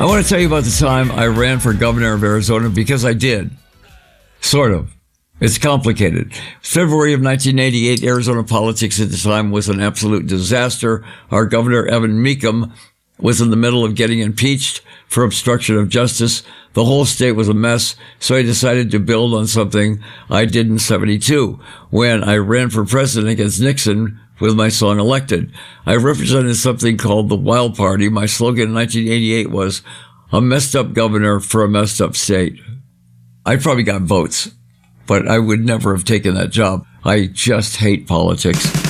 I want to tell you about the time I ran for governor of Arizona because I did. Sort of. It's complicated. February of 1988, Arizona politics at the time was an absolute disaster. Our governor, Evan Mecham, was in the middle of getting impeached for obstruction of justice. The whole state was a mess, so I decided to build on something I did in 72 when I ran for president against Nixon with my song Elected. I represented something called the Wild Party. My slogan in 1988 was, a messed up governor for a messed up state. I probably got votes, but I would never have taken that job. I just hate politics.